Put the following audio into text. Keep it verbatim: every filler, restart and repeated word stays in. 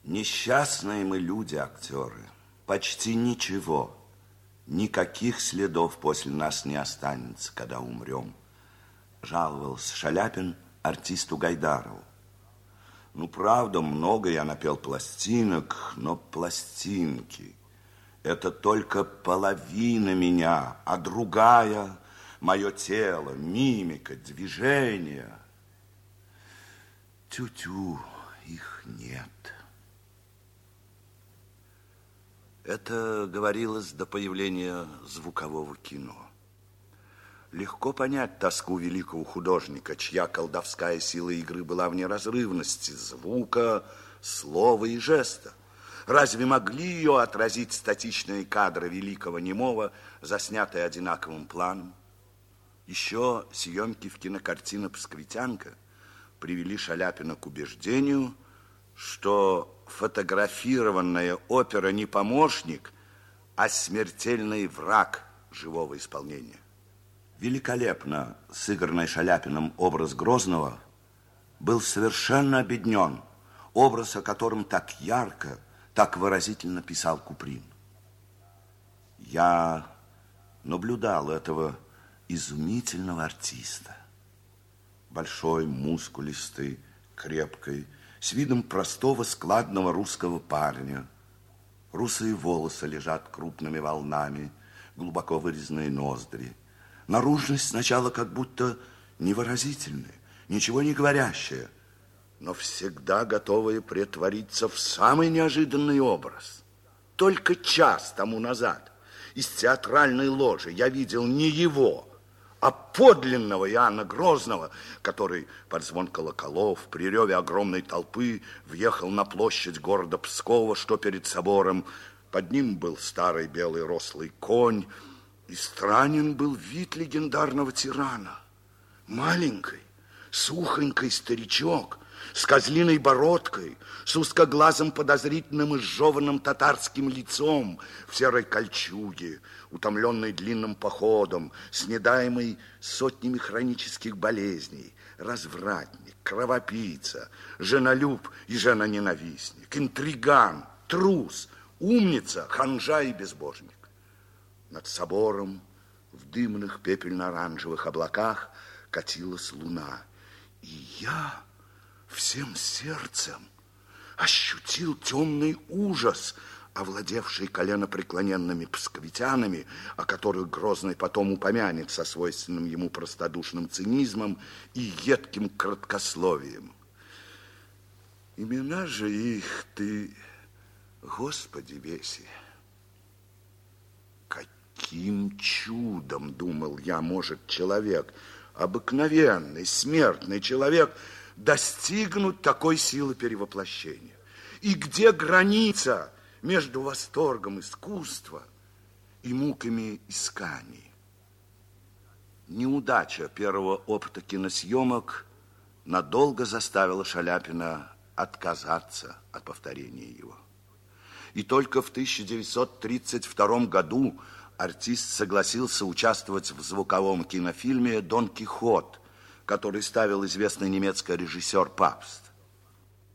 Несчастные мы люди, актеры. Почти ничего. Никаких следов после нас не останется, когда умрем. Жаловался Шаляпин артисту Гайдарову. Ну, правда, много я напел пластинок, но пластинки — это только половина меня, а другая — мое тело, мимика, движение. Тю-тю, их нет. Это говорилось до появления звукового кино. Легко понять тоску великого художника, чья колдовская сила игры была в неразрывности звука, слова и жеста. Разве могли ее отразить статичные кадры великого немого, заснятые одинаковым планом? Еще съемки в кинокартине «Пасквитянка» привели Шаляпина к убеждению, что фотографированная опера не помощник, а смертельный враг живого исполнения. Великолепно сыгранный Шаляпиным образ Грозного был совершенно обеднен, образ, о котором так ярко, так выразительно писал Куприн. Я наблюдал этого изумительного артиста. Большой, мускулистый, крепкий, с видом простого, складного русского парня. Русые волосы лежат крупными волнами, глубоко вырезанные ноздри. Наружность сначала как будто невыразительная, ничего не говорящая, но всегда готовая претвориться в самый неожиданный образ. Только час тому назад из театральной ложи я видел не его, а подлинного Иоанна Грозного, который под звон колоколов при реве огромной толпы въехал на площадь города Пскова, что перед собором. Под ним был старый белый рослый конь, и странен был вид легендарного тирана. Маленький, сухонький старичок, с козлиной бородкой, с узкоглазым подозрительным изжеванным татарским лицом, в серой кольчуге, утомленный длинным походом, снедаемый сотнями хронических болезней, развратник, кровопийца, женолюб и женоненавистник, интриган, трус, умница, ханжа и безбожник. Над собором в дымных пепельно-оранжевых облаках катилась луна. И я всем сердцем ощутил темный ужас, овладевший коленопреклоненными псковитянами, о которых Грозный потом упомянет со свойственным ему простодушным цинизмом и едким краткословием. Имена же их ты, Господи, веси. Каким чудом, думал я, может человек, обыкновенный, смертный человек, достигнуть такой силы перевоплощения? И где граница между восторгом искусства и муками исканий? Неудача первого опыта киносъемок надолго заставила Шаляпина отказаться от повторения его. И только в тысяча девятьсот тридцать втором году артист согласился участвовать в звуковом кинофильме «Дон Кихот», который ставил известный немецкий режиссер Папст.